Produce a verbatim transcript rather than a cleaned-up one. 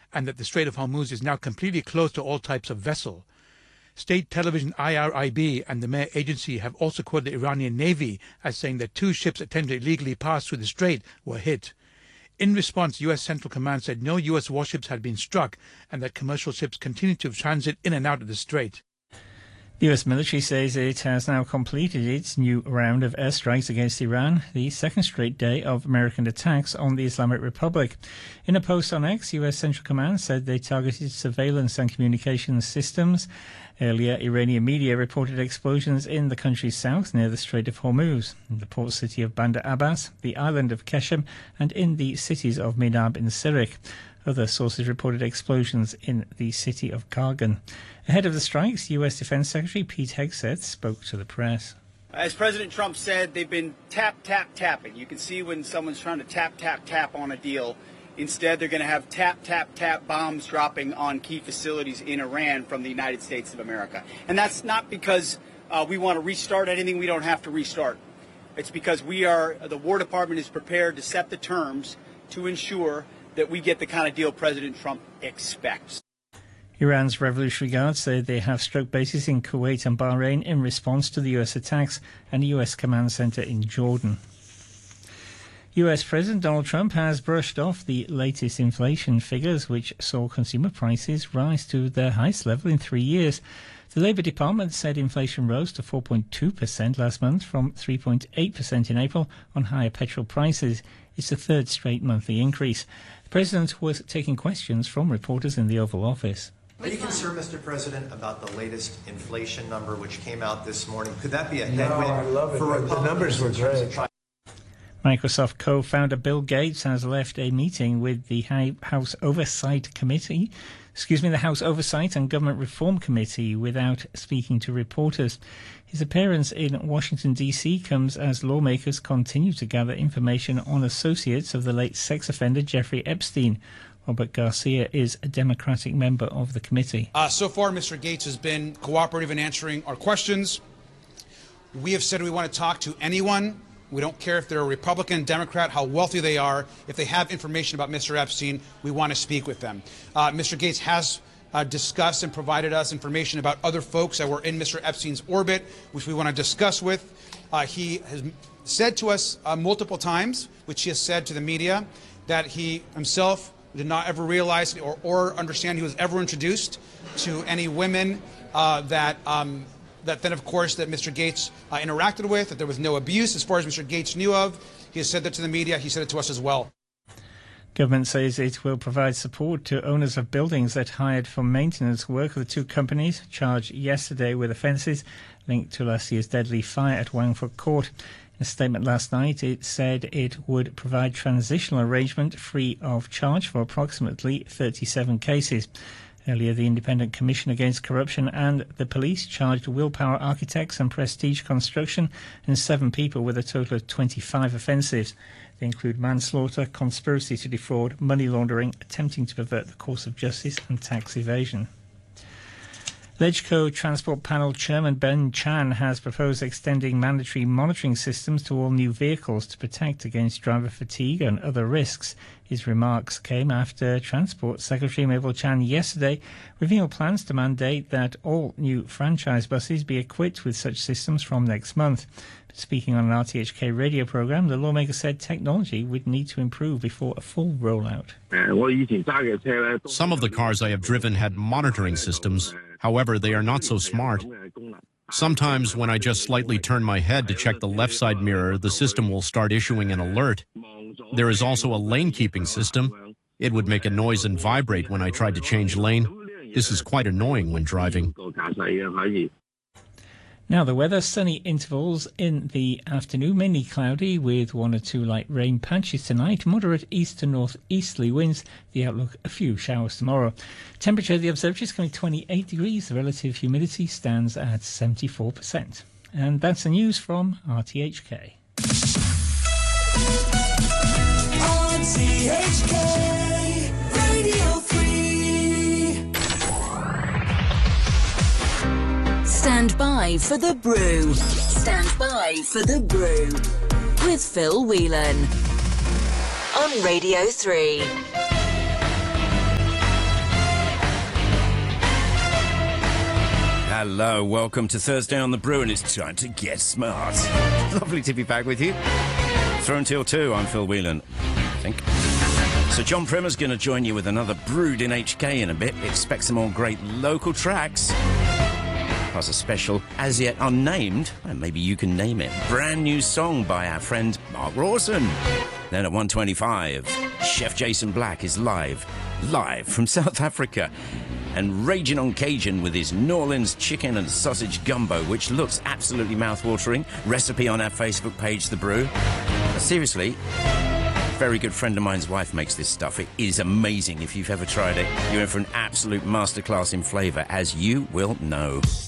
and that the Strait of Hormuz is now completely closed to all types of vessel. State television I R I B and the Mehr agency have also quoted the Iranian Navy as saying that two ships attempting to illegally pass through the strait were hit. In response, U S Central Command said no U S warships had been struck and that commercial ships continued to transit in and out of the strait. The U S military says it has now completed its new round of airstrikes against Iran, the second straight day of American attacks on the Islamic Republic. In a post on X, U S Central Command said they targeted surveillance and communications systems. Earlier, Iranian media reported explosions in the country's south near the Strait of Hormuz, in the port city of Bandar Abbas, the island of Keshem, and in the cities of Minab and Sirik. Other sources reported explosions in the city of Kargan. Ahead of the strikes, U S Defense Secretary Pete Hegseth spoke to the press. As President Trump said, they've been tap, tap, tapping. You can see when someone's trying to tap, tap, tap on a deal. Instead, they're going to have tap, tap, tap bombs dropping on key facilities in Iran from the United States of America. And that's not because uh, we want to restart anything we don't have to restart. It's because we are, the War Department is prepared to set the terms to ensure that we get the kind of deal President Trump expects. Iran's Revolutionary Guard say they have struck bases in Kuwait and Bahrain in response to the U S attacks and a U S command centre in Jordan. U S President Donald Trump has brushed off the latest inflation figures, which saw consumer prices rise to their highest level in three years. The Labour Department said inflation rose to four point two percent last month from three point eight percent in April on higher petrol prices. It's the third straight monthly increase. The President was taking questions from reporters in the Oval Office. Are you concerned, Mister President, about the latest inflation number which came out this morning? Could that be a headwind? No, I love it. For the numbers were great. Microsoft co-founder Bill Gates has left a meeting with the House Oversight Committee, excuse me, the House Oversight and Government Reform Committee without speaking to reporters. His appearance in Washington, D C comes as lawmakers continue to gather information on associates of the late sex offender Jeffrey Epstein. Robert Garcia is a Democratic member of the committee. Uh, so far, Mister Gates has been cooperative in answering our questions. We have said we want to talk to anyone. We don't care if they're a Republican, Democrat, how wealthy they are. If they have information about Mister Epstein, we want to speak with them. Uh, Mister Gates has uh, discussed and provided us information about other folks that were in Mister Epstein's orbit, which we want to discuss with. Uh, he has said to us uh, multiple times, which he has said to the media, that he himself did not ever realize or, or understand he was ever introduced to any women uh, that um, that then, of course, that Mister Gates uh, interacted with, that there was no abuse as far as Mister Gates knew of. He has said that to the media. He said it to us as well. Government says it will provide support to owners of buildings that hired for maintenance work. The two companies charged yesterday with offences linked to last year's deadly fire at Wangford Court. In a statement last night, it said it would provide transitional arrangement free of charge for approximately thirty-seven cases. Earlier, the Independent Commission Against Corruption and the police charged Willpower Architects and Prestige Construction and seven people with a total of twenty-five offences. They include manslaughter, conspiracy to defraud, money laundering, attempting to pervert the course of justice and tax evasion. LegCo Transport Panel Chairman Ben Chan has proposed extending mandatory monitoring systems to all new vehicles to protect against driver fatigue and other risks. His remarks came after Transport Secretary Mabel Chan yesterday revealed plans to mandate that all new franchise buses be equipped with such systems from next month. But speaking on an R T H K radio programme, the lawmaker said technology would need to improve before a full rollout. Some of the cars I have driven had monitoring systems. However, they are not so smart. Sometimes when I just slightly turn my head to check the left side mirror, the system will start issuing an alert. There is also a lane-keeping system. It would make a noise and vibrate when I tried to change lane. This is quite annoying when driving. Now the weather, sunny intervals in the afternoon, mainly cloudy with one or two light rain patches tonight, moderate east to northeasterly winds, the outlook a few showers tomorrow. Temperature at the observatory is coming twenty-eight degrees, the relative humidity stands at seventy-four percent. And that's the news from R T H K. R T H K Radio three. Stand by for the brew. Stand by for the brew with Phil Whelan on Radio three. Hello, welcome to Thursday on the Brew, and it's time to get smart. Lovely to be back with you. Through until two, I'm Phil Whelan, I think. So John Primer's going to join you with another Brewed in H K in a bit. Expect some more great local tracks. Plus a special, as yet unnamed, and maybe you can name it, brand new song by our friend Mark Rawson. Then at one twenty-five, Chef Jason Black is live, live from South Africa, and raging on Cajun with his New Orleans chicken and sausage gumbo, which looks absolutely mouth-watering. Recipe on our Facebook page, The Brew. But seriously, a very good friend of mine's wife makes this stuff. It is amazing. If you've ever tried it, you're in for an absolute masterclass in flavour, as you will know.